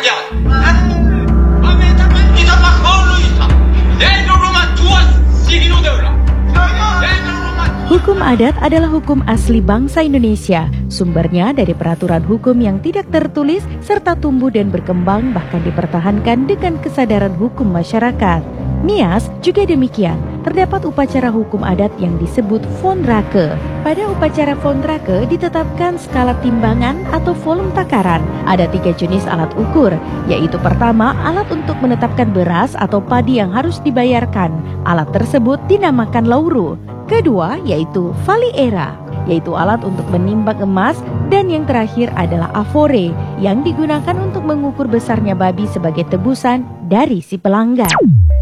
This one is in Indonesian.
Hukum adat adalah hukum asli bangsa Indonesia. Sumbernya dari peraturan hukum yang tidak tertulis serta tumbuh dan berkembang bahkan dipertahankan dengan kesadaran hukum masyarakat. Nias juga demikian. Terdapat upacara hukum adat yang disebut Vondrake. Pada upacara Vondrake ditetapkan skala timbangan atau volume takaran. Ada 3 jenis alat ukur, yaitu pertama alat untuk menetapkan beras atau padi yang harus dibayarkan. Alat tersebut dinamakan lauru. Kedua yaitu valiera, yaitu alat untuk menimbang emas, dan yang terakhir adalah afore yang digunakan untuk mengukur besarnya babi sebagai tebusan dari si pelanggan.